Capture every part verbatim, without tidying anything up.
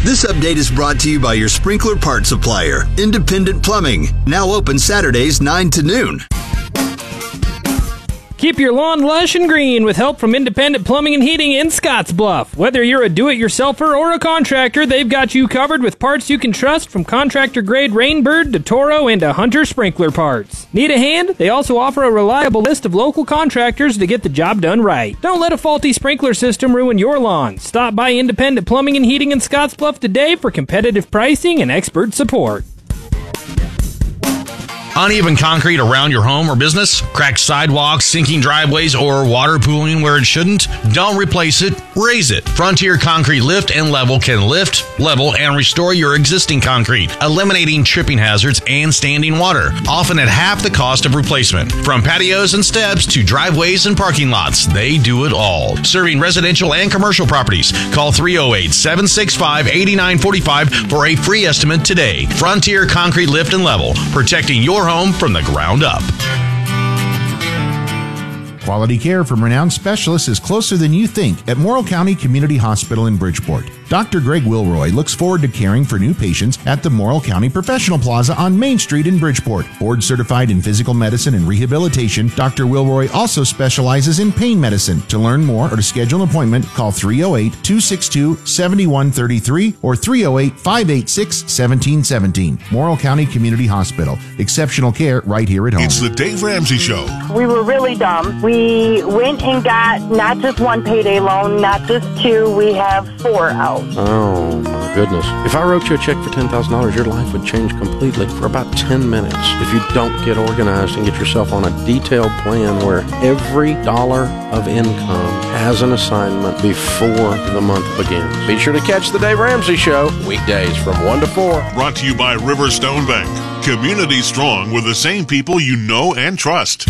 This update is brought to you by your sprinkler part supplier, Independent Plumbing. Now open Saturdays nine to noon. Keep your lawn lush and green with help from Independent Plumbing and Heating in Scottsbluff. Whether you're a do-it-yourselfer or a contractor, they've got you covered with parts you can trust, from contractor-grade Rainbird to Toro and to Hunter sprinkler parts. Need a hand? They also offer a reliable list of local contractors to get the job done right. Don't let a faulty sprinkler system ruin your lawn. Stop by Independent Plumbing and Heating in Scottsbluff today for competitive pricing and expert support. Uneven concrete around your home or business? Cracked sidewalks, sinking driveways, or water pooling where it shouldn't? Don't replace it, raise it. Frontier Concrete Lift and Level can lift, level, and restore your existing concrete, eliminating tripping hazards and standing water, often at half the cost of replacement. From patios and steps to driveways and parking lots, they do it all. Serving residential and commercial properties. Call three oh eight, seven six five, eight nine four five for a free estimate today. Frontier Concrete Lift and Level, protecting your home from the ground up. Quality care from renowned specialists is closer than you think at Morrill County Community Hospital in Bridgeport. Doctor Greg Wilroy looks forward to caring for new patients at the Morrill County Professional Plaza on Main Street in Bridgeport. Board certified in physical medicine and rehabilitation, Doctor Wilroy also specializes in pain medicine. To learn more or to schedule an appointment, call three oh eight, two six two, seven one three three or three oh eight, five eight six, one seven one seven. Morrill County Community Hospital. Exceptional care right here at home. It's the Dave Ramsey Show. We were really dumb. We went and got not just one payday loan, not just two, we have four out. Oh, my goodness. If I wrote you a check for ten thousand dollars, your life would change completely for about ten minutes. If you don't get organized and get yourself on a detailed plan where every dollar of income has an assignment before the month begins. Be sure to catch the Dave Ramsey Show weekdays from one to four. Brought to you by Riverstone Bank. Community strong with the same people you know and trust.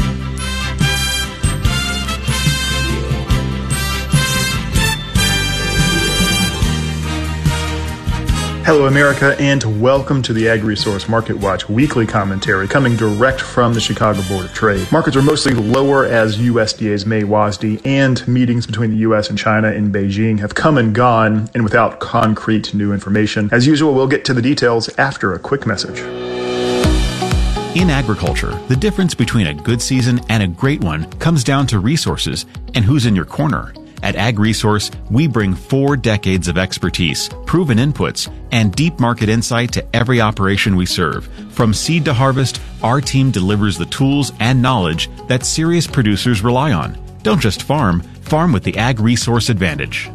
Hello, America, and welcome to the AgResource Market Watch weekly commentary coming direct from the Chicago Board of Trade. Markets are mostly lower as U S D A's May W A S D and meetings between the U S and China in Beijing have come and gone, and without concrete new information. As usual, we'll get to the details after a quick message. In agriculture, the difference between a good season and a great one comes down to resources and who's in your corner. At AgResource, we bring four decades of expertise, proven inputs, and deep market insight to every operation we serve. From seed to harvest, our team delivers the tools and knowledge that serious producers rely on. Don't just farm, farm with the AgResource advantage.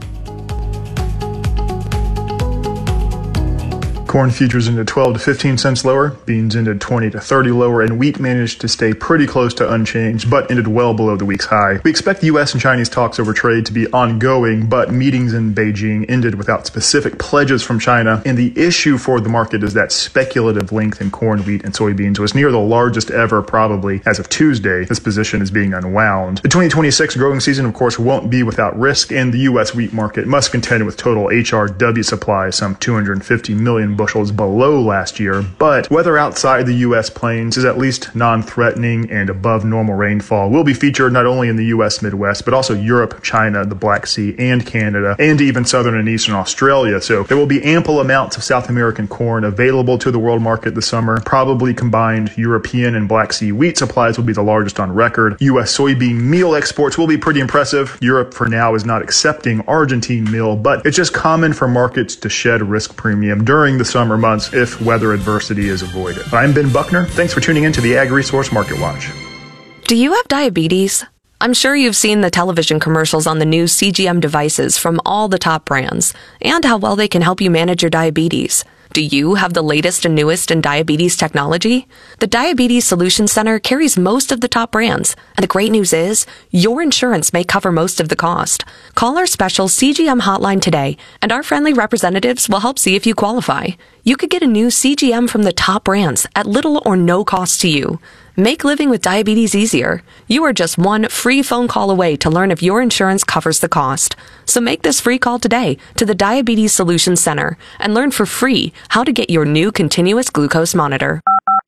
Corn futures into twelve to fifteen cents lower, beans into twenty to thirty lower, and wheat managed to stay pretty close to unchanged, but ended well below the week's high. We expect the U S and Chinese talks over trade to be ongoing, but meetings in Beijing ended without specific pledges from China, and the issue for the market is that speculative length in corn, wheat, and soybeans was near the largest ever probably as of Tuesday. This position is being unwound. The twenty twenty-six growing season, of course, won't be without risk, and the U S wheat market must contend with total H R W supply, some two hundred fifty million bushels below last year, but weather outside the U S plains is at least non-threatening, and above normal rainfall will be featured not only in the U S Midwest, but also Europe, China, the Black Sea, and Canada, and even southern and eastern Australia. So there will be ample amounts of South American corn available to the world market this summer. Probably combined European and Black Sea wheat supplies will be the largest on record. U S soybean meal exports will be pretty impressive. Europe for now is not accepting Argentine meal, but it's just common for markets to shed risk premium during the summer months if weather adversity is avoided. I'm Ben Buckner. Thanks for tuning in to the AgResource Market Watch. Do you have diabetes? I'm sure you've seen the television commercials on the new C G M devices from all the top brands and how well they can help you manage your diabetes. Do you have the latest and newest in diabetes technology? The Diabetes Solutions Center carries most of the top brands, and the great news is your insurance may cover most of the cost. Call our special C G M hotline today, and our friendly representatives will help see if you qualify. You could get a new C G M from the top brands at little or no cost to you. Make living with diabetes easier. You are just one free phone call away to learn if your insurance covers the cost. So make this free call today to the Diabetes Solutions Center and learn for free how to get your new continuous glucose monitor.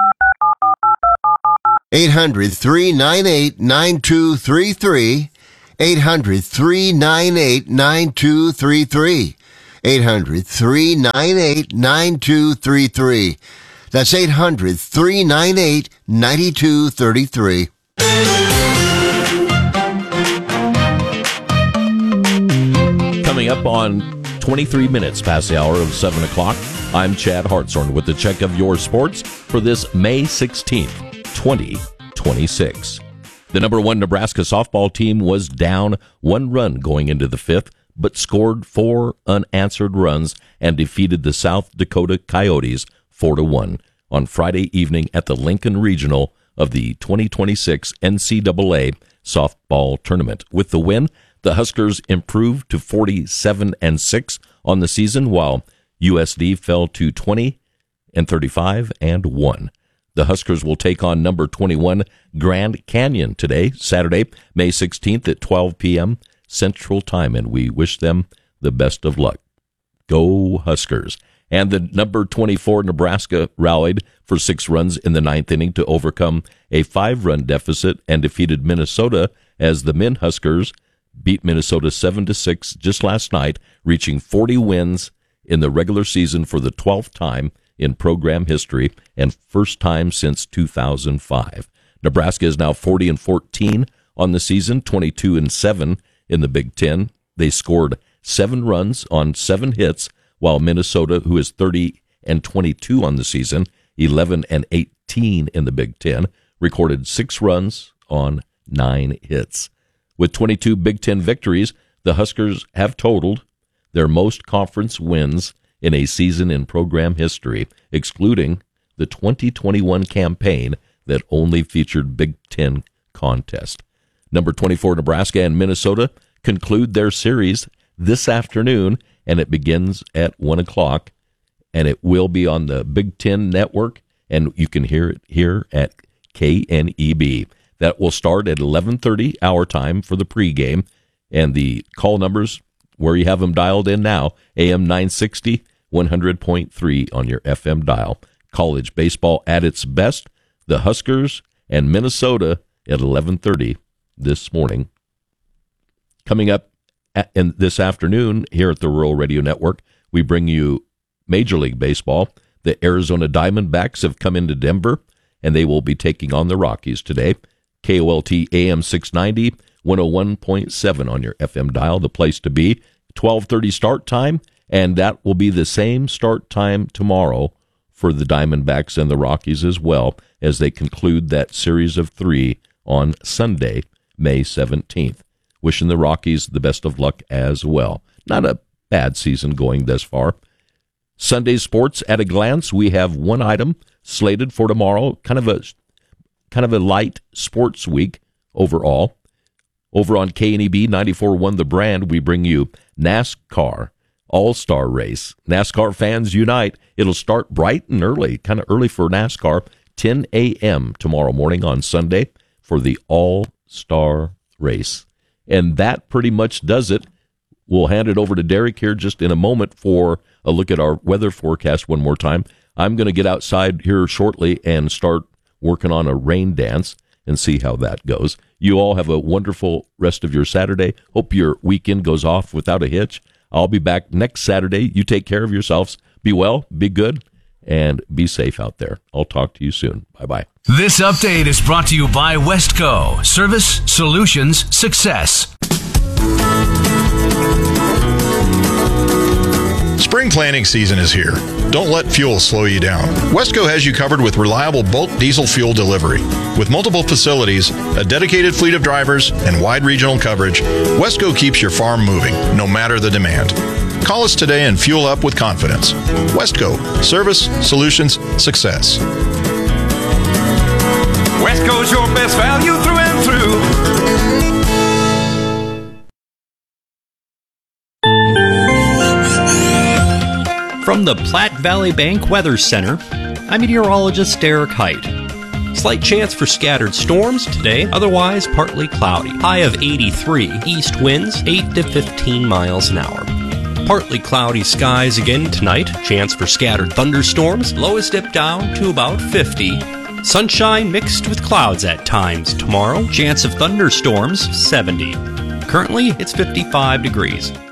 eight hundred, three nine eight, nine two three three. eight hundred, three nine eight, nine two three three. eight hundred, three nine eight, nine two three three. That's eight hundred, three nine eight, nine two three three. Coming up on twenty-three minutes past the hour of seven o'clock, I'm Chad Hartshorn with the check of your sports for this May sixteenth, twenty twenty-six. The number one Nebraska softball team was down one run going into the fifth, but scored four unanswered runs and defeated the South Dakota Coyotes four to one on Friday evening at the Lincoln Regional of the twenty twenty-six N C double A softball tournament. With the win, the Huskers improved to forty-seven and six on the season, while U S D fell to twenty and thirty-five and one. The Huskers will take on number twenty-one Grand Canyon today, Saturday, May sixteenth at twelve p.m. Central Time, and we wish them the best of luck. Go Huskers. And the number twenty-four Nebraska rallied for six runs in the ninth inning to overcome a five-run deficit and defeated Minnesota as the Men Huskers beat Minnesota seven to six just last night, reaching forty wins in the regular season for the twelfth time in program history and first time since two thousand five. Nebraska is now forty and fourteen on the season, twenty-two and seven in the Big Ten. They scored seven runs on seven hits, while Minnesota, who is thirty and twenty-two on the season, eleven and eighteen in the Big Ten, recorded six runs on nine hits. With twenty-two Big Ten victories, the Huskers have totaled their most conference wins in a season in program history, excluding the twenty twenty-one campaign that only featured Big Ten contest. Number twenty-four Nebraska and Minnesota conclude their series this afternoon, and it begins at one o'clock, and it will be on the Big Ten Network, and you can hear it here at K N E B. That will start at eleven thirty our time for the pregame, and the call numbers, where you have them dialed in now, A M nine sixty, one hundred point three on your F M dial. College baseball at its best, the Huskers and Minnesota at eleven thirty this morning. Coming up at, in this afternoon here at the Rural Radio Network, we bring you Major League Baseball. The Arizona Diamondbacks have come into Denver, and they will be taking on the Rockies today. K O L T A M six ninety, one oh one point seven on your F M dial, the place to be. twelve thirty start time, and that will be the same start time tomorrow for the Diamondbacks and the Rockies as well, as they conclude that series of three on Sunday, May seventeenth. Wishing the Rockies the best of luck as well. Not a bad season going thus far. Sunday sports at a glance, we have one item slated for tomorrow, kind of a kind of a light sports week overall. Over on K N E B ninety-four point one The Brand, we bring you NASCAR All-Star Race. NASCAR fans unite. It'll start bright and early, kind of early for NASCAR, ten a.m. tomorrow morning on Sunday for the All-Star Race. And that pretty much does it. We'll hand it over to Derek here just in a moment for a look at our weather forecast one more time. I'm going to get outside here shortly and start working on a rain dance and see how that goes. You all have a wonderful rest of your Saturday. Hope your weekend goes off without a hitch. I'll be back next Saturday. You take care of yourselves. Be well, be good, and be safe out there. I'll talk to you soon. Bye-bye. This update is brought to you by Westco. Service, solutions, success. Spring planting season is here. Don't let fuel slow you down. Westco has you covered with reliable bulk diesel fuel delivery. With multiple facilities, a dedicated fleet of drivers, and wide regional coverage, Westco keeps your farm moving, no matter the demand. Call us today and fuel up with confidence. Westco. Service, solutions, success. Westco's your best value through and through. From the Platte Valley Bank Weather Center, I'm meteorologist Derek Height. Slight chance for scattered storms today, otherwise partly cloudy. High of eighty-three, east winds eight to fifteen miles an hour. Partly cloudy skies again tonight, chance for scattered thunderstorms, lowest dip down to about fifty. Sunshine mixed with clouds at times tomorrow, chance of thunderstorms seventy. Currently, it's fifty-five degrees.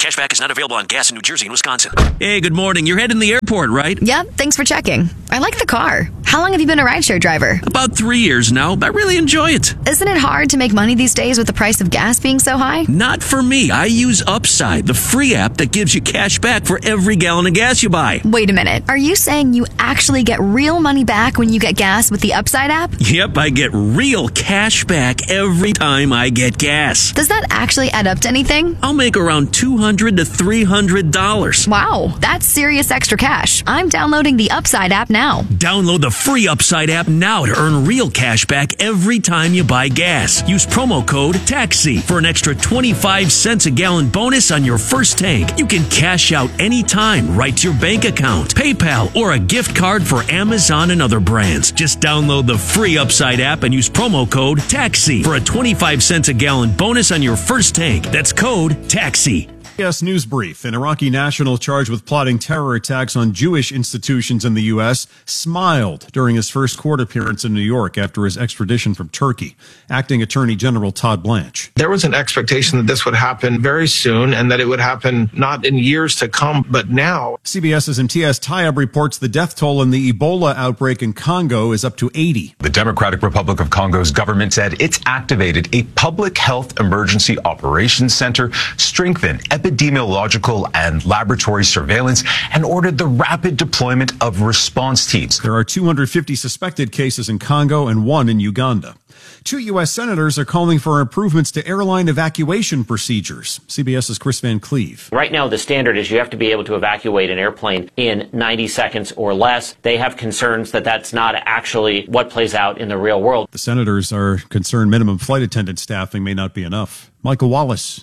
Cashback is not available on gas in New Jersey and Wisconsin. Hey, good morning. You're heading to the airport, right? Yep, thanks for checking. I like the car. How long have you been a rideshare driver? About three years now. I really enjoy it. Isn't it hard to make money these days with the price of gas being so high? Not for me. I use Upside, the free app that gives you cash back for every gallon of gas you buy. Wait a minute. Are you saying you actually get real money back when you get gas with the Upside app? Yep, I get real cash back every time I get gas. Does that actually add up to anything? I'll make around two hundred to three hundred dollars. Wow, that's serious extra cash. I'm downloading the Upside app now. Download the free Upside app now to earn real cash back every time you buy gas. Use promo code TAXI for an extra twenty-five cents a gallon bonus on your first tank. You can cash out anytime right to your bank account, PayPal, or a gift card for Amazon and other brands. Just download the free Upside app and use promo code TAXI for a twenty-five cents a gallon bonus on your first tank. That's code TAXI. C B S News Brief. An Iraqi national charged with plotting terror attacks on Jewish institutions in the U S smiled during his first court appearance in New York after his extradition from Turkey. Acting Attorney General Todd Blanche. There was an expectation that this would happen very soon and that it would happen not in years to come, but now. CBS's Imtiaz Tayeb reports the death toll in the Ebola outbreak in Congo is up to eighty. The Democratic Republic of Congo's government said it's activated a public health emergency operations center, strengthened epidemiological and laboratory surveillance, and ordered the rapid deployment of response teams. There are two hundred fifty suspected cases in Congo and one in Uganda. Two U S senators are calling for improvements to airline evacuation procedures. CBS's Chris Van Cleve. Right now, the standard is you have to be able to evacuate an airplane in ninety seconds or less. They have concerns that that's not actually what plays out in the real world. The senators are concerned minimum flight attendant staffing may not be enough. Michael Wallace.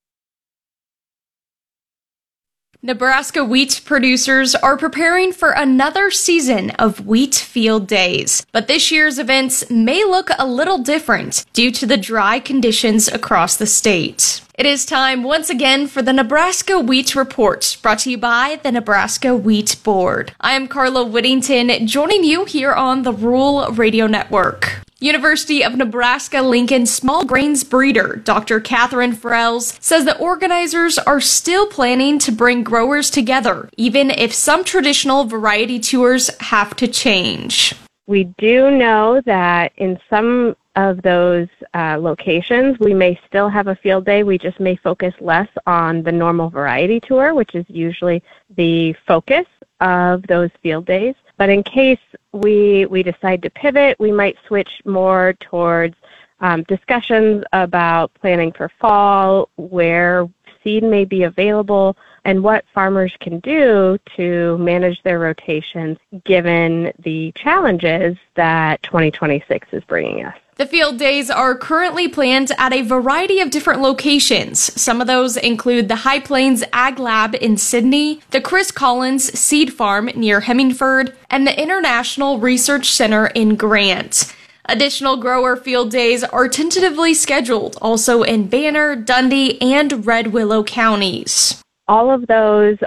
Nebraska wheat producers are preparing for another season of wheat field days, but this year's events may look a little different due to the dry conditions across the state. It is time once again for the Nebraska Wheat Report, brought to you by the Nebraska Wheat Board. I am Carla Whittington, joining you here on the Rural Radio Network. University of Nebraska-Lincoln small grains breeder Doctor Catherine Frells says that organizers are still planning to bring growers together, even if some traditional variety tours have to change. We do know that in some of those uh, locations, we may still have a field day. We just may focus less on the normal variety tour, which is usually the focus of those field days. But in case we we decide to pivot, we might switch more towards um, discussions about planning for fall, where seed may be available, and what farmers can do to manage their rotations given the challenges that twenty twenty-six is bringing us. The field days are currently planned at a variety of different locations. Some of those include the High Plains Ag Lab in Sydney, the Chris Collins Seed Farm near Hemingford, and the International Research Center in Grant. Additional grower field days are tentatively scheduled also in Banner, Dundee, and Red Willow counties. All of those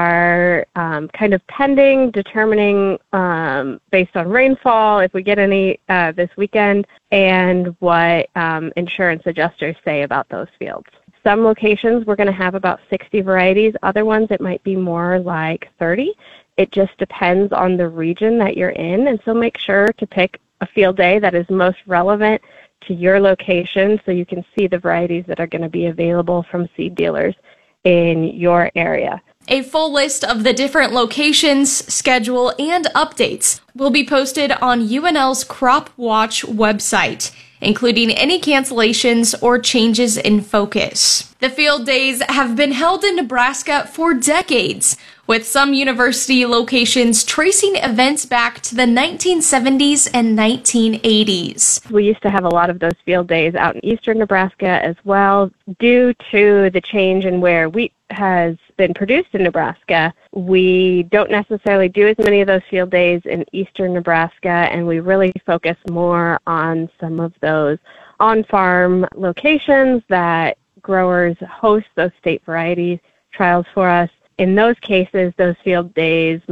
are um, kind of pending, determining um, based on rainfall, if we get any uh, this weekend, and what um, insurance adjusters say about those fields. Some locations we're going to have about sixty varieties. Other ones it might be more like thirty. It just depends on the region that you're in, and so make sure to pick a field day that is most relevant to your location so you can see the varieties that are going to be available from seed dealers in your area. A full list of the different locations, schedule, and updates will be posted on U N L's Crop Watch website, including any cancellations or changes in focus. The field days have been held in Nebraska for decades, with some university locations tracing events back to the nineteen seventies and nineteen eighties. We used to have a lot of those field days out in eastern Nebraska as well. Due to the change in where wheat has been produced in Nebraska, we don't necessarily do as many of those field days in eastern Nebraska, and we really focus more on some of those on-farm locations that growers host those state variety trials for us. In those cases, those field days might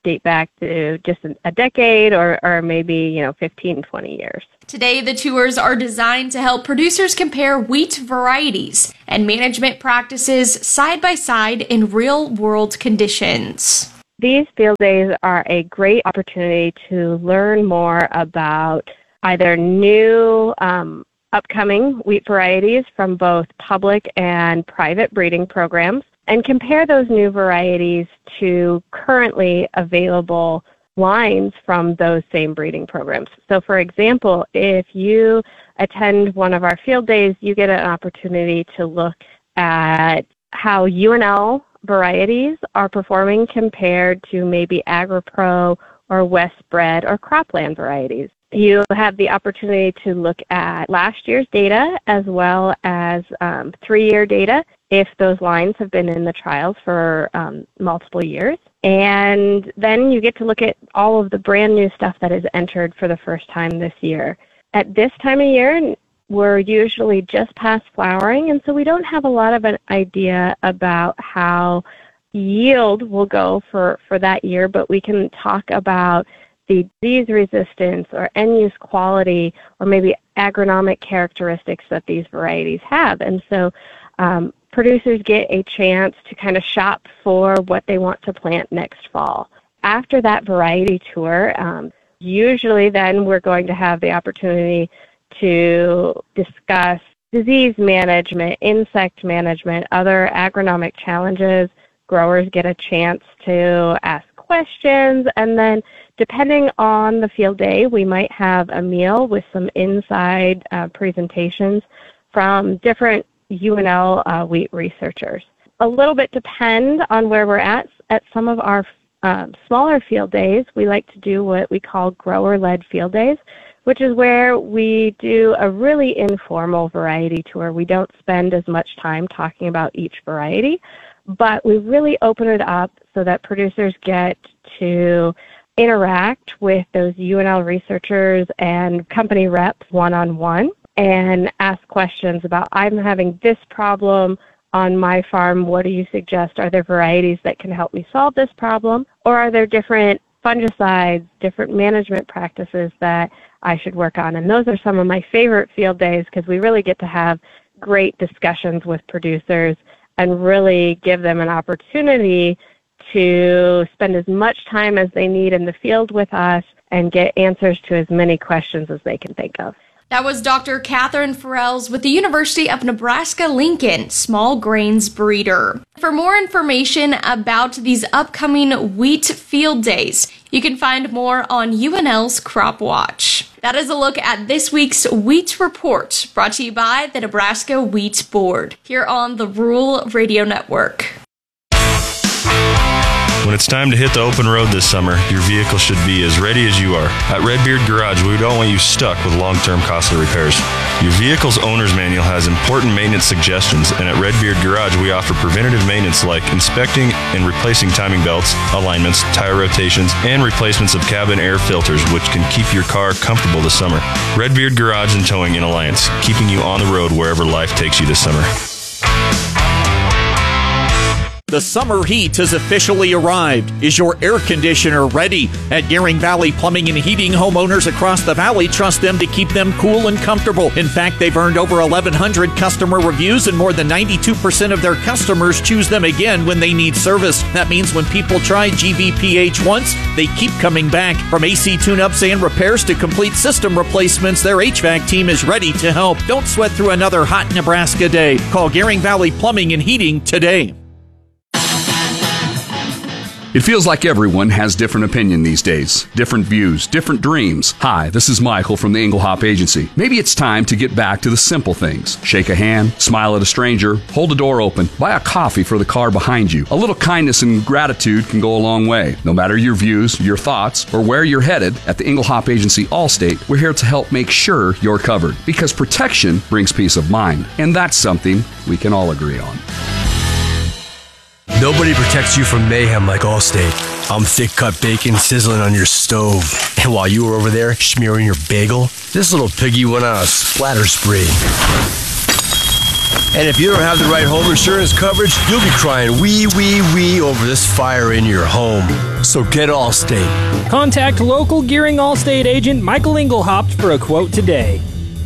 date back to just a decade or, or maybe, you know, fifteen, twenty years. Today, the tours are designed to help producers compare wheat varieties and management practices side by side in real-world conditions. These field days are a great opportunity to learn more about either new um, upcoming wheat varieties from both public and private breeding programs and compare those new varieties to currently available lines from those same breeding programs. So for example, if you attend one of our field days, you get an opportunity to look at how U N L varieties are performing compared to maybe AgriPro or Westbred or Cropland varieties. You have the opportunity to look at last year's data as well as um, three-year data if those lines have been in the trials for um, multiple years. And then you get to look at all of the brand new stuff that is entered for the first time this year. At this time of year, we're usually just past flowering, and so we don't have a lot of an idea about how yield will go for, for that year, but we can talk about the disease resistance or end-use quality or maybe agronomic characteristics that these varieties have. And so um, producers get a chance to kind of shop for what they want to plant next fall. After that variety tour, um, usually then we're going to have the opportunity to discuss disease management, insect management, other agronomic challenges. Growers get a chance to ask questions, and then depending on the field day, we might have a meal with some inside uh, presentations from different U N L uh, wheat researchers. A little bit depend on where we're at. At some of our uh, smaller field days, we like to do what we call grower-led field days, which is where we do a really informal variety tour. We don't spend as much time talking about each variety, but we really open it up so that producers get to interact with those U N L researchers and company reps one-on-one and ask questions about, I'm having this problem on my farm, what do you suggest? Are there varieties that can help me solve this problem? Or are there different fungicides, different management practices that I should work on? And those are some of my favorite field days because we really get to have great discussions with producers and really give them an opportunity to spend as much time as they need in the field with us and get answers to as many questions as they can think of. That was Doctor Catherine Farrells with the University of Nebraska-Lincoln Small Grains Breeder. For more information about these upcoming wheat field days, you can find more on U N L's Crop Watch. That is a look at this week's Wheat Report, brought to you by the Nebraska Wheat Board, here on the Rural Radio Network. When it's time to hit the open road this summer, your vehicle should be as ready as you are. At Redbeard Garage, we don't want you stuck with long-term costly repairs. Your vehicle's owner's manual has important maintenance suggestions, and at Redbeard Garage, we offer preventative maintenance like inspecting and replacing timing belts, alignments, tire rotations, and replacements of cabin air filters, which can keep your car comfortable this summer. Redbeard Garage and Towing in Alliance, keeping you on the road wherever life takes you this summer. The summer heat has officially arrived. Is your air conditioner ready? At Gearing Valley Plumbing and Heating, homeowners across the valley trust them to keep them cool and comfortable. In fact, they've earned over eleven hundred customer reviews, and more than ninety-two percent of their customers choose them again when they need service. That means when people try G V P H once, they keep coming back. From A C tune-ups and repairs to complete system replacements, their H V A C team is ready to help. Don't sweat through another hot Nebraska day. Call Gearing Valley Plumbing and Heating today. It feels like everyone has different opinion these days, different views, different dreams. Hi, this is Michael from the Engelhop Agency. Maybe it's time to get back to the simple things. Shake a hand, smile at a stranger, hold a door open, buy a coffee for the car behind you. A little kindness and gratitude can go a long way. No matter your views, your thoughts, or where you're headed, at the Engelhop Agency Allstate, we're here to help make sure you're covered. Because protection brings peace of mind, and that's something we can all agree on. Nobody protects you from mayhem like Allstate. I'm thick-cut bacon sizzling on your stove. And while you were over there there, smearing your bagel, this little piggy went on a splatter spree. And if you don't have the right home insurance coverage, you'll be crying wee, wee, wee over this fire in your home. So get Allstate. Contact local Gearing Allstate agent Michael Engelhaupt for a quote today.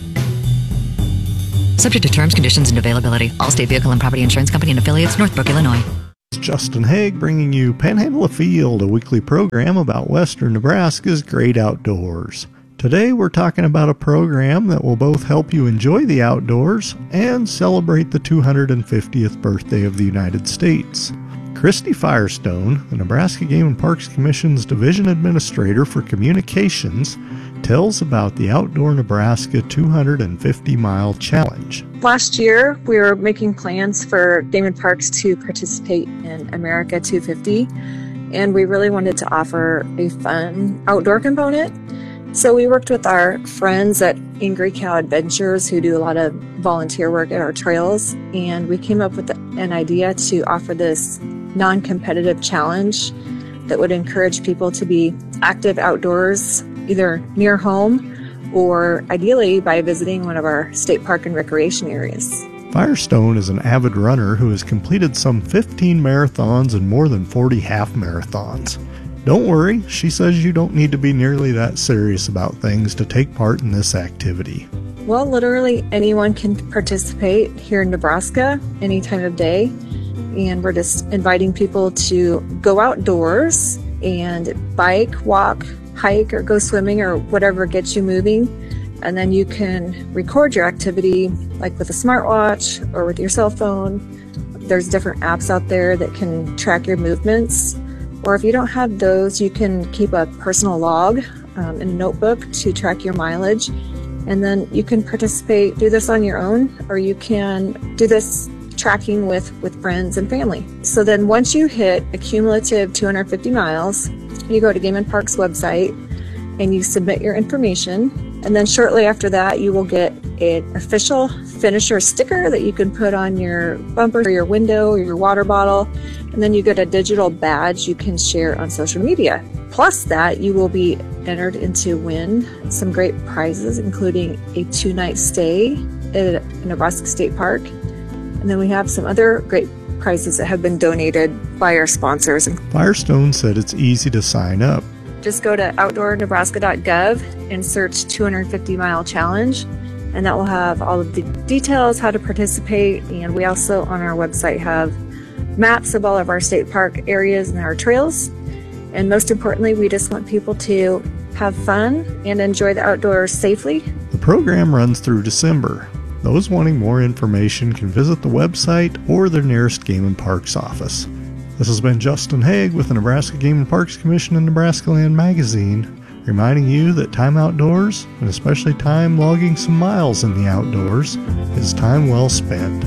Subject to terms, conditions, and availability. Allstate Vehicle and Property Insurance Company and affiliates, Northbrook, Illinois. Justin Haig bringing you Panhandle Afield, a weekly program about western Nebraska's great outdoors. Today we're talking about a program that will both help you enjoy the outdoors and celebrate the two hundred fiftieth birthday of the United States. Christy Firestone, the Nebraska Game and Parks Commission's Division Administrator for Communications, tells about the Outdoor Nebraska two hundred fifty mile Challenge. Last year, we were making plans for Game and Parks to participate in America two fifty, and we really wanted to offer a fun outdoor component. So we worked with our friends at Angry Cow Adventures, who do a lot of volunteer work at our trails, and we came up with an idea to offer this non-competitive challenge that would encourage people to be active outdoors, either near home or ideally by visiting one of our state park and recreation areas. Firestone is an avid runner who has completed some fifteen marathons and more than forty half marathons. Don't worry, she says you don't need to be nearly that serious about things to take part in this activity. Well, literally anyone can participate here in Nebraska any time of day, and we're just inviting people to go outdoors and bike, walk, hike, or go swimming, or whatever gets you moving. And then you can record your activity like with a smartwatch or with your cell phone. There's different apps out there that can track your movements. Or if you don't have those, you can keep a personal log um, in a notebook to track your mileage. And then you can participate, do this on your own, or you can do this tracking with, with friends and family. So then once you hit a cumulative two hundred fifty miles, you go to Game and Parks website and you submit your information. And then shortly after that, you will get an official finisher sticker that you can put on your bumper or your window or your water bottle. And then you get a digital badge you can share on social media. Plus that, you will be entered into win some great prizes, including a two-night stay at Nebraska State Park. And then we have some other great prizes that have been donated by our sponsors. Firestone said it's easy to sign up. Just go to outdoor nebraska dot gov and search two hundred fifty mile challenge, and that will have all of the details, how to participate. And we also on our website have maps of all of our state park areas and our trails. And most importantly, we just want people to have fun and enjoy the outdoors safely. The program runs through December. Those wanting more information can visit the website or their nearest Game and Parks office. This has been Justin Haig with the Nebraska Game and Parks Commission and Nebraska Land Magazine, reminding you that time outdoors, and especially time logging some miles in the outdoors, is time well spent.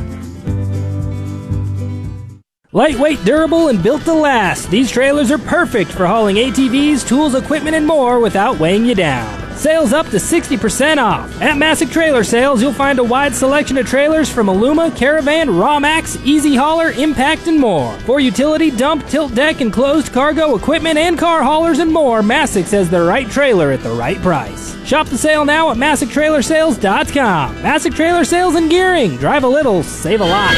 Lightweight, durable, and built to last, these trailers are perfect for hauling A T Vs, tools, equipment, and more without weighing you down. Sales up to sixty percent off. At Massick Trailer Sales, you'll find a wide selection of trailers from Aluma, Caravan, Rawmax, Easy Hauler, Impact, and more. For utility, dump, tilt deck, enclosed cargo, equipment, and car haulers and more, Massick has the right trailer at the right price. Shop the sale now at Massick Trailer Sales dot com. Massick Trailer Sales and Gearing. Drive a little, save a lot.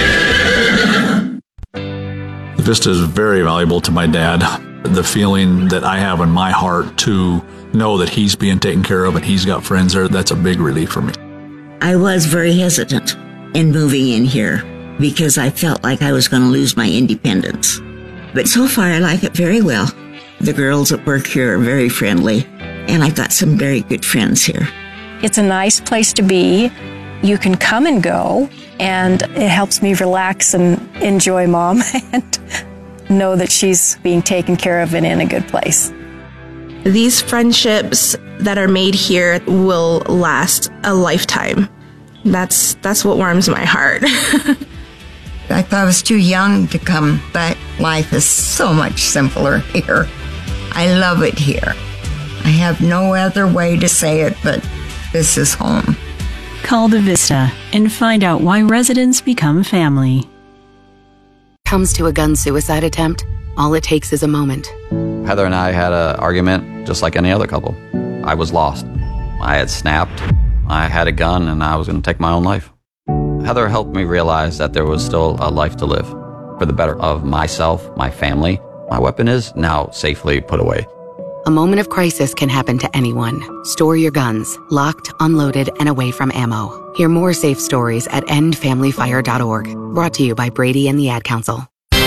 Vista is very valuable to my dad. The feeling that I have in my heart to know that he's being taken care of and he's got friends there, that's a big relief for me. I was very hesitant in moving in here because I felt like I was going to lose my independence. But so far I like it very well. The girls at work here are very friendly, and I've got some very good friends here. It's a nice place to be. You can come and go, and it helps me relax and enjoy Mom and know that she's being taken care of and in a good place. These friendships that are made here will last a lifetime. That's that's what warms my heart. I thought I was too young to come, but life is so much simpler here. I love it here. I have no other way to say it, but this is home. Call the Vista and find out why residents become family. Comes to a gun suicide attempt, all it takes is a moment. Heather and I had an argument just like any other couple. I was lost. I had snapped. I had a gun and I was going to take my own life. Heather helped me realize that there was still a life to live for the better of myself, my family. My weapon is now safely put away. A moment of crisis can happen to anyone. Store your guns, locked, unloaded, and away from ammo. Hear more safe stories at end family fire dot org. Brought to you by Brady and the Ad Council.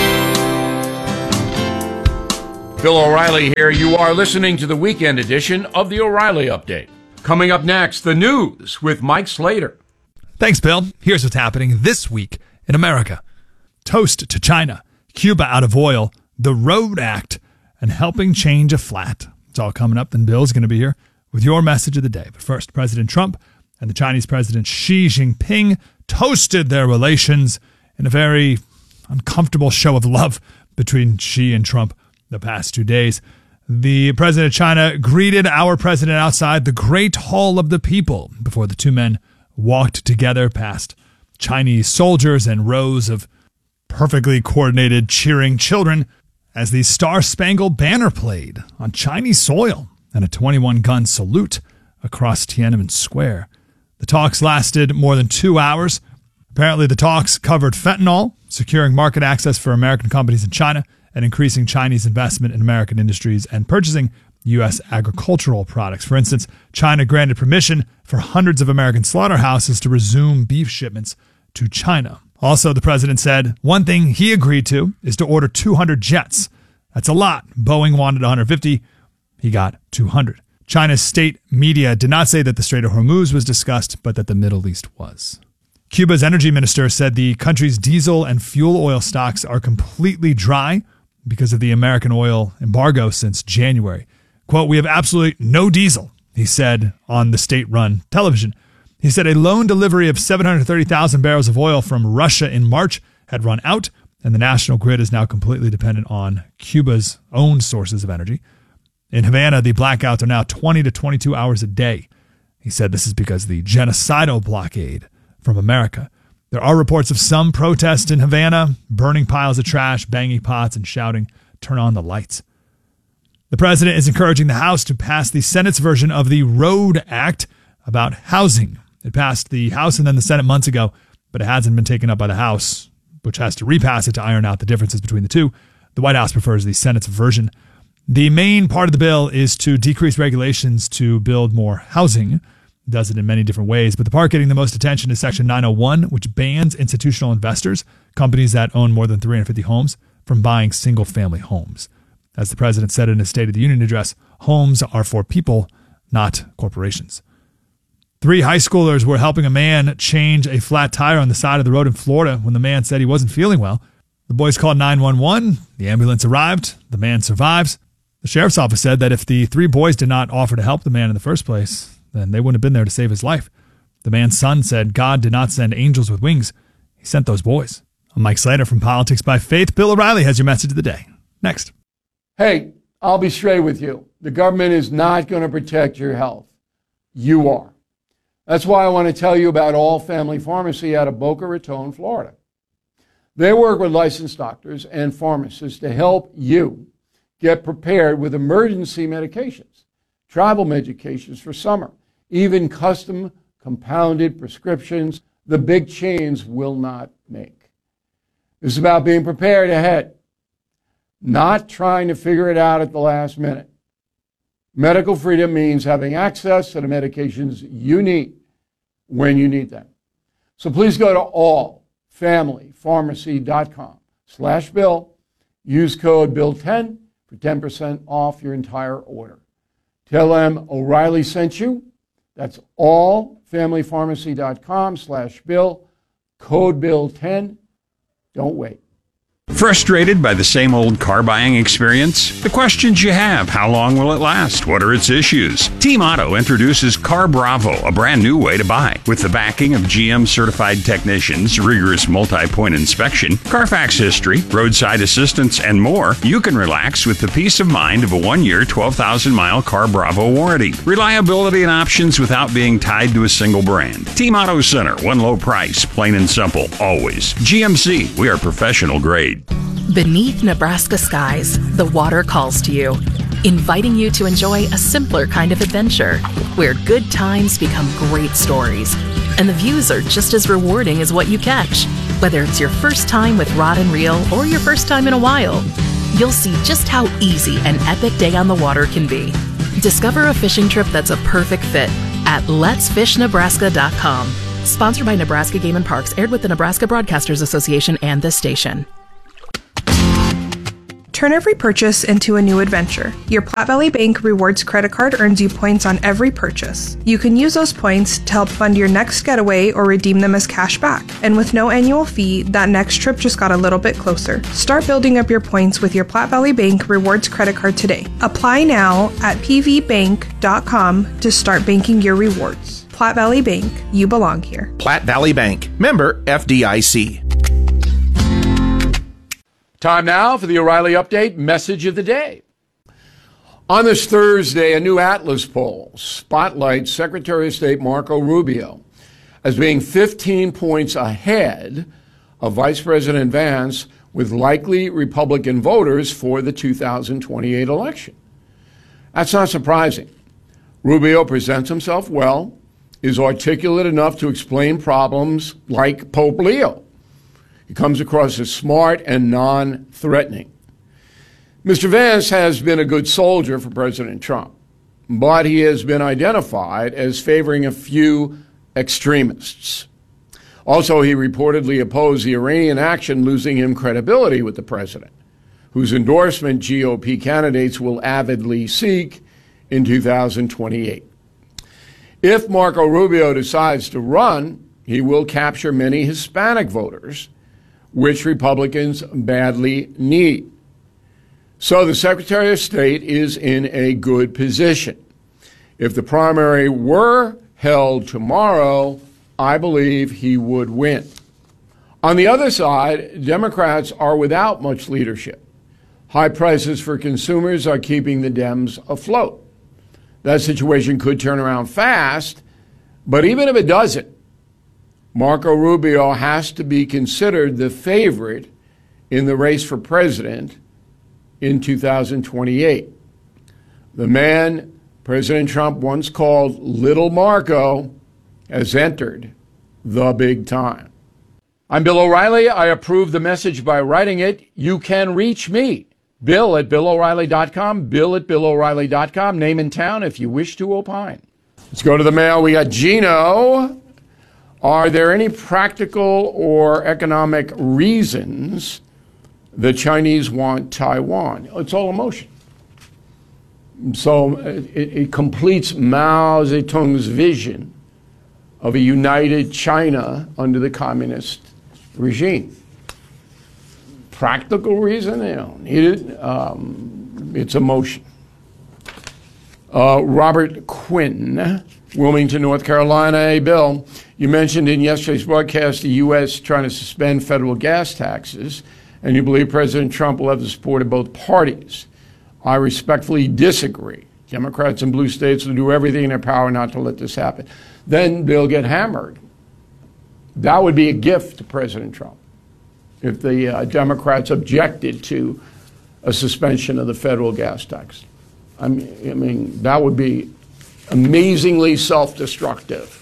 Bill O'Reilly here. You are listening to the weekend edition of the O'Reilly Update. Coming up next, the news with Mike Slater. Thanks, Bill. Here's what's happening this week in America. Toast to China, Cuba out of oil, the Road Act, and helping change a flat. It's all coming up, and Bill's going to be here with your message of the day. But first, President Trump and the Chinese President Xi Jinping toasted their relations in a very uncomfortable show of love between Xi and Trump the past two days. The president of China greeted our president outside the Great Hall of the People before the two men walked together past Chinese soldiers and rows of perfectly coordinated cheering children as the Star-Spangled Banner played on Chinese soil and a twenty-one gun salute across Tiananmen Square. The talks lasted more than two hours. Apparently, the talks covered fentanyl, securing market access for American companies in China, and increasing Chinese investment in American industries and purchasing U S agricultural products. For instance, China granted permission for hundreds of American slaughterhouses to resume beef shipments to China. Also, the president said one thing he agreed to is to order two hundred jets. That's a lot. Boeing wanted one hundred fifty. He got two hundred. China's state media did not say that the Strait of Hormuz was discussed, but that the Middle East was. Cuba's energy minister said the country's diesel and fuel oil stocks are completely dry because of the American oil embargo since January. Quote, "We have absolutely no diesel," he said on the state-run television. He said a lone delivery of seven hundred thirty thousand barrels of oil from Russia in March had run out, and the national grid is now completely dependent on Cuba's own sources of energy. In Havana, the blackouts are now twenty to twenty-two hours a day. He said this is because of the genocidal blockade from America. There are reports of some protests in Havana, burning piles of trash, banging pots, and shouting, "Turn on the lights." The president is encouraging the House to pass the Senate's version of the Road Act about housing. It passed the House and then the Senate months ago, but it hasn't been taken up by the House, which has to repass it to iron out the differences between the two. The White House prefers the Senate's version. The main part of the bill is to decrease regulations to build more housing. It does it in many different ways, but the part getting the most attention is Section nine oh one, which bans institutional investors, companies that own more than three hundred fifty homes, from buying single-family homes. As the president said in his State of the Union address, homes are for people, not corporations. Three high schoolers were helping a man change a flat tire on the side of the road in Florida when the man said he wasn't feeling well. The boys called nine one one. The ambulance arrived. The man survives. The sheriff's office said that if the three boys did not offer to help the man in the first place, then they wouldn't have been there to save his life. The man's son said God did not send angels with wings. He sent those boys. I'm Mike Slater from Politics by Faith. Bill O'Reilly has your message of the day. Next. Hey, I'll be straight with you. The government is not going to protect your health. You are. That's why I want to tell you about All Family Pharmacy out of Boca Raton, Florida. They work with licensed doctors and pharmacists to help you get prepared with emergency medications, travel medications for summer, even custom compounded prescriptions the big chains will not make. It's about being prepared ahead, not trying to figure it out at the last minute. Medical freedom means having access to the medications you need when you need them. So please go to all family pharmacy dot com slash bill. Use code bill ten for ten percent off your entire order. Tell them O'Reilly sent you. That's all family pharmacy dot com slash bill. Code bill ten. Don't wait. Frustrated by the same old car buying experience? The questions you have: how long will it last? What are its issues? Team Auto introduces Car Bravo, a brand new way to buy. With the backing of G M certified technicians, rigorous multi-point inspection, Carfax history, roadside assistance, and more, you can relax with the peace of mind of a one-year, twelve thousand mile Car Bravo warranty. Reliability and options without being tied to a single brand. Team Auto Center, one low price, plain and simple, always. G M C, we are professional grade. Beneath Nebraska skies, the water calls to you, inviting you to enjoy a simpler kind of adventure, where good times become great stories. and the views are just as rewarding as what you catch. Whether it's your first time with rod and reel or your first time in a while, you'll see just how easy an epic day on the water can be. Discover a fishing trip that's a perfect fit at lets fish nebraska dot com. Sponsored by Nebraska Game and Parks, aired with the Nebraska Broadcasters Association and this station. Turn every purchase into a new adventure. Your Platte Valley Bank Rewards credit card earns you points on every purchase. You can use those points to help fund your next getaway or redeem them as cash back. And with no annual fee, that next trip just got a little bit closer. Start building up your points with your Platte Valley Bank Rewards credit card today. Apply now at p v bank dot com to start banking your rewards. Platte Valley Bank, you belong here. Platte Valley Bank, member F D I C. Time now for the O'Reilly Update Message of the Day. On this Thursday, a new Atlas poll spotlights Secretary of State Marco Rubio as being fifteen points ahead of Vice President Vance with likely Republican voters for the two thousand twenty-eight election. That's not surprising. Rubio presents himself well, is articulate enough to explain problems like Pope Leo. He comes across as smart and non-threatening. Mister Vance has been a good soldier for President Trump, but he has been identified as favoring a few extremists. Also, he reportedly opposed the Iranian action, losing him credibility with the president, whose endorsement G O P candidates will avidly seek in two thousand twenty-eight. If Marco Rubio decides to run, he will capture many Hispanic voters, which Republicans badly need. So the Secretary of State is in a good position. If the primary were held tomorrow, I believe he would win. On the other side, Democrats are without much leadership. High prices for consumers are keeping the Dems afloat. That situation could turn around fast, but even if it doesn't, Marco Rubio has to be considered the favorite in the race for president in two thousand twenty-eight. The man President Trump once called Little Marco has entered the big time. I'm Bill O'Reilly. I approve the message by writing it. You can reach me, Bill at Bill O'Reilly dot com, Bill at Bill O'Reilly dot com, name and town if you wish to opine. Let's go to the mail. We got Gino. Are there any practical or economic reasons the Chinese want Taiwan? It's all emotion. So it, it completes Mao Zedong's vision of a united China under the communist regime. Practical reason, they don't need it. Um, it's emotion. Uh, Robert Quinn, Wilmington, North Carolina. Hey, Bill, you mentioned in yesterday's broadcast the U S trying to suspend federal gas taxes, and you believe President Trump will have the support of both parties. I respectfully disagree. Democrats in blue states will do everything in their power not to let this happen. Then they'll get hammered. That would be a gift to President Trump if the uh, Democrats objected to a suspension of the federal gas tax. I mean, I mean that would be amazingly self-destructive.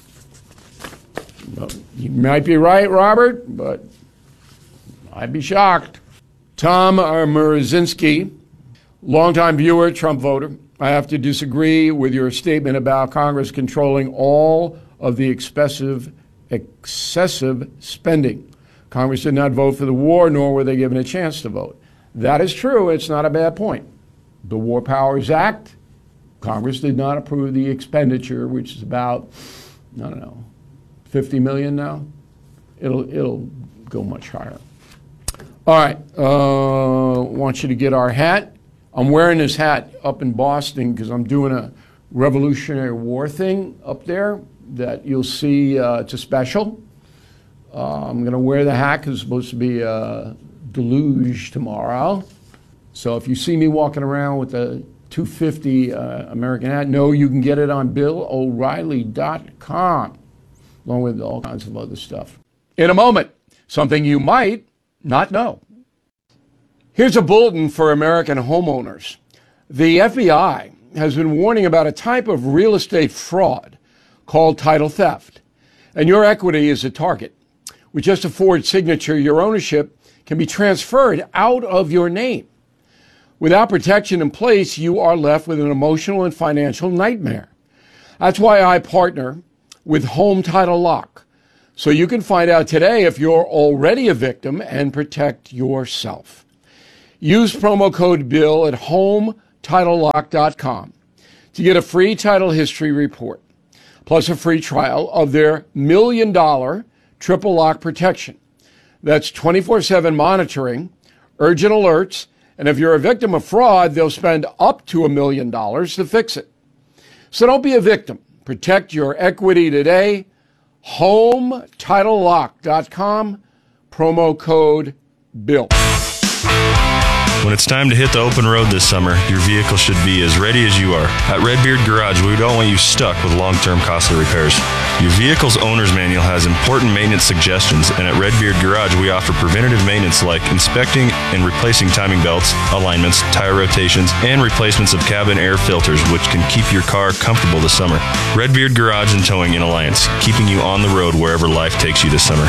Well, you might be right, Robert, but I'd be shocked. Tom Murazinski, longtime viewer, Trump voter. I have to disagree with your statement about Congress controlling all of the excessive, excessive spending. Congress did not vote for the war, nor were they given a chance to vote. That is true. It's not a bad point. The War Powers Act, Congress did not approve the expenditure, which is about, I don't know, fifty million now. It'll it'll go much higher. All right, uh, want you to get our hat. I'm wearing this hat up in Boston because I'm doing a Revolutionary War thing up there that you'll see. Uh, it's a special. Uh, I'm going to wear the hat because it's supposed to be a deluge tomorrow. So if you see me walking around with a two fifty uh, American hat, no, you can get it on Bill O'Reilly dot com, along with all kinds of other stuff. In a moment, something you might not know. Here's a bulletin for American homeowners. The F B I has been warning about a type of real estate fraud called title theft. and your equity is a target. With just a Ford signature, your ownership can be transferred out of your name. Without protection in place, you are left with an emotional and financial nightmare. That's why I partner with Home Title Lock, so you can find out today if you're already a victim and protect yourself. Use promo code BILL at home title lock dot com to get a free title history report, plus a free trial of their million dollar triple lock protection. That's twenty-four seven monitoring, urgent alerts, and if you're a victim of fraud, they'll spend up to a million dollars to fix it. So don't be a victim. Protect your equity today. home title lock dot com, promo code BILL. When it's time to hit the open road this summer, your vehicle should be as ready as you are. At Redbeard Garage, we don't want you stuck with long-term costly repairs. Your vehicle's owner's manual has important maintenance suggestions, and at Redbeard Garage, we offer preventative maintenance like inspecting and replacing timing belts, alignments, tire rotations, and replacements of cabin air filters, which can keep your car comfortable this summer. Redbeard Garage and Towing in Alliance, keeping you on the road wherever life takes you this summer.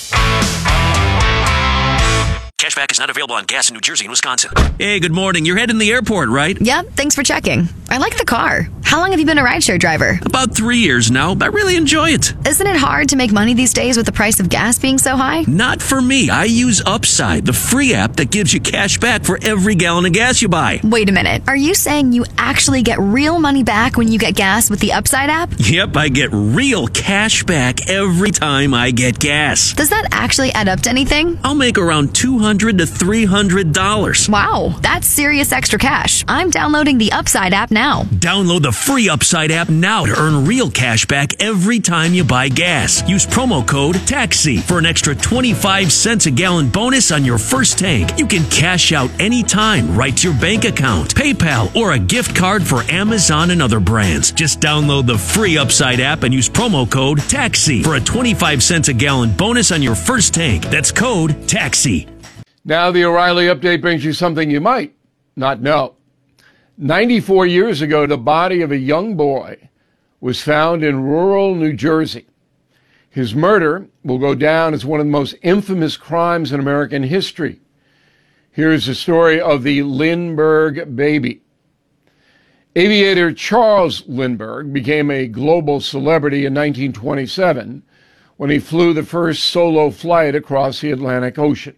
Cashback is not available on gas in New Jersey and Wisconsin. Hey, good morning. You're heading to the airport, right? Yep, thanks for checking. I like the car. How long have you been a rideshare driver? About three years now. I really enjoy it. Isn't it hard to make money these days with the price of gas being so high? Not for me. I use Upside, the free app that gives you cash back for every gallon of gas you buy. Wait a minute. Are you saying you actually get real money back when you get gas with the Upside app? Yep, I get real cash back every time I get gas. Does that actually add up to anything? I'll make around two hundred to three hundred dollars. Wow, that's serious extra cash. I'm downloading the Upside app now. Download the free Upside app now to earn real cash back every time you buy gas. Use promo code TAXI for an extra twenty-five cents a gallon bonus on your first tank. You can cash out anytime right to your bank account, PayPal, or a gift card for Amazon and other brands. Just download the free Upside app and use promo code TAXI for a twenty-five cents a gallon bonus on your first tank. That's code TAXI. Now the O'Reilly Update brings you something you might not know. ninety-four years ago, the body of a young boy was found in rural New Jersey. His murder will go down as one of the most infamous crimes in American history. Here's the story of the Lindbergh baby. Aviator Charles Lindbergh became a global celebrity in nineteen twenty-seven when he flew the first solo flight across the Atlantic Ocean.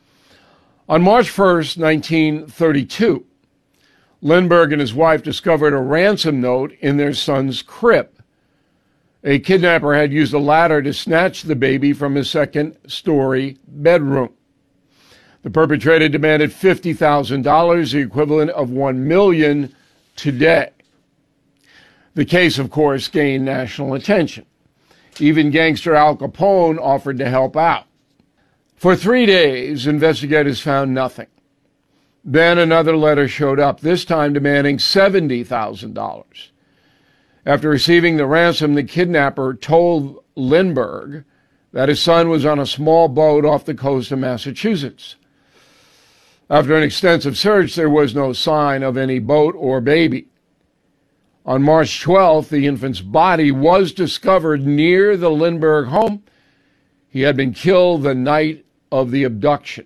On March first, nineteen thirty-two, Lindbergh and his wife discovered a ransom note in their son's crib. A kidnapper had used a ladder to snatch the baby from his second-story bedroom. The perpetrator demanded fifty thousand dollars, the equivalent of one million dollars today. The case, of course, gained national attention. Even gangster Al Capone offered to help out. For three days, investigators found nothing. Then another letter showed up, this time demanding seventy thousand dollars. After receiving the ransom, the kidnapper told Lindbergh that his son was on a small boat off the coast of Massachusetts. After an extensive search, there was no sign of any boat or baby. On March twelfth, the infant's body was discovered near the Lindbergh home. He had been killed the night of the abduction.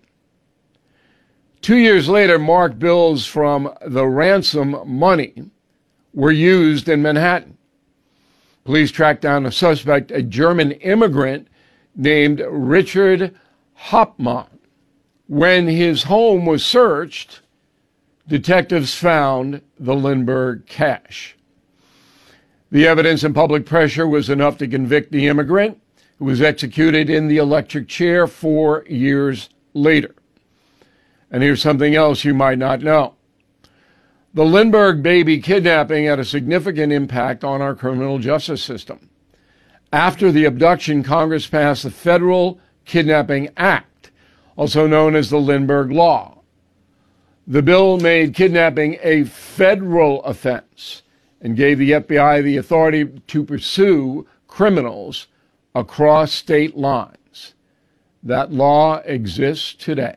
Two years later, marked bills from the ransom money were used in Manhattan. Police tracked down a suspect, a German immigrant named Richard Hauptmann. When his home was searched, detectives found the Lindbergh cash. The evidence and public pressure was enough to convict the immigrant, who was executed in the electric chair four years later. And here's something else you might not know. The Lindbergh baby kidnapping had a significant impact on our criminal justice system. After the abduction, Congress passed the Federal Kidnapping Act, also known as the Lindbergh Law. The bill made kidnapping a federal offense and gave the F B I the authority to pursue criminals across state lines. That law exists today.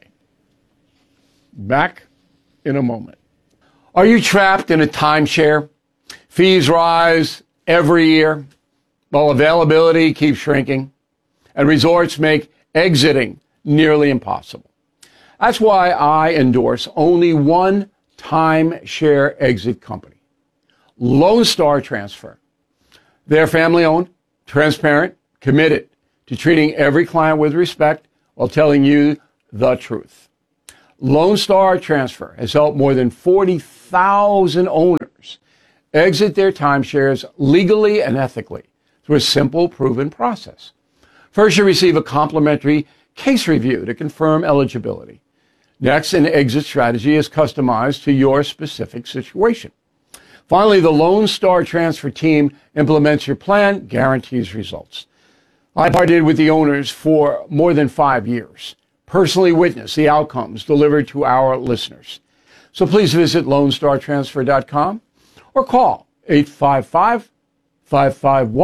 Back in a moment. Are you trapped in a timeshare? Fees rise every year. while availability keeps shrinking and resorts make exiting nearly impossible. That's why I endorse only one timeshare exit company, Lone Star Transfer. They're family-owned, transparent, committed to treating every client with respect while telling you the truth. Lone Star Transfer has helped more than forty thousand owners exit their timeshares legally and ethically through a simple, proven process. First, you receive a complimentary case review to confirm eligibility. Next, an exit strategy is customized to your specific situation. Finally, the Lone Star Transfer team implements your plan, guarantees results. I partnered with the owners for more than five years, personally witnessed the outcomes delivered to our listeners. So please visit lone star transfer dot com or call eight five five, five five one